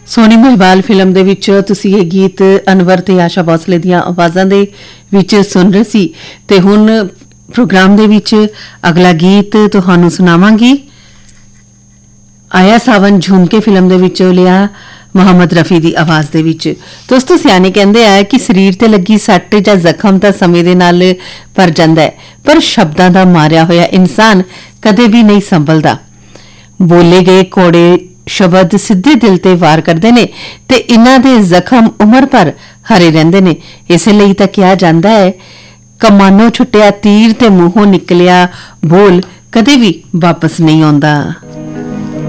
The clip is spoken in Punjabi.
ਸੋਨੀ ਮਹਿਵਾਲ ਫਿਲਮ ਦੇ ਵਿੱਚ ਤੁਸੀਂ ਇਹ ਗੀਤ ਅਨਵਰ ਤੇ ਆਸ਼ਾ ਭੋਸਲੇ ਦੀਆਂ ਆਵਾਜ਼ਾਂ ਦੇ ਵਿੱਚ ਸੁਣ ਰਹੇ ਸੀ ਤੇ ਹੁਣ ਪ੍ਰੋਗਰਾਮ ਦੇ ਵਿੱਚ ਅਗਲਾ ਗੀਤ ਤੁਹਾਨੂੰ ਸੁਣਾਵਾਂਗੀ। ਆਇਆ ਸਾਵਨ ਝੁਮਕੇ ਫਿਲਮ ਦੇ ਵਿੱਚੋਂ ਲਿਆ ਮੁਹੰਮਦ ਰਫੀ ਦੀ ਆਵਾਜ਼ ਦੇ ਵਿੱਚ। ਦੋਸਤੋ ਸਿਆਣੇ ਕਹਿੰਦੇ ਆ ਕਿ ਸਰੀਰ ਤੇ ਲੱਗੀ ਸੱਟ ਜਾਂ ਜ਼ਖਮ ਤਾਂ ਸਮੇਂ ਦੇ ਨਾਲ ਭਰ ਜਾਂਦਾ ਹੈ, ਪਰ ਸ਼ਬਦਾਂ ਦਾ ਮਾਰਿਆ ਹੋਇਆ ਇਨਸਾਨ ਕਦੇ ਵੀ ਨਹੀਂ ਸੰਭਲਦਾ। ਬੋਲੇ ਗਏ ਕੋੜੇ ਸ਼ਬਦ ਸਿੱਧੇ ਦਿਲ ਤੇ ਵਾਰ ਕਰਦੇ ਨੇ ਤੇ ਇਹਨਾਂ ਦੇ ਜ਼ਖਮ ਉਮਰ ਭਰ ਹਰੇ ਰਹਿੰਦੇ ਨੇ। ਇਸੇ ਲਈ ਤਾਂ ਕਿਹਾ ਜਾਂਦਾ ਹੈ ਕਮਾਨੋਂ ਛੁੱਟਿਆ ਤੀਰ ਤੇ ਮੂੰਹੋਂ ਨਿਕਲਿਆ ਬੋਲ ਕਦੇ ਵੀ ਵਾਪਸ ਨਹੀਂ ਆਉਂਦਾ।